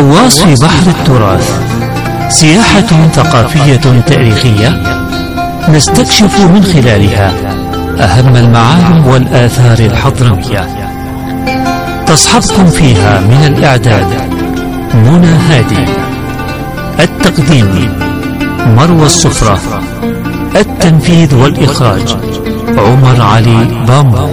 غواص في بحر التراث، سياحة ثقافية تاريخية نستكشف من خلالها أهم المعالم والآثار الحضرمية. تصحبكم فيها من الإعداد منى هادي، التقديم مروى الصفرة، التنفيذ والإخراج عمر علي بامبو.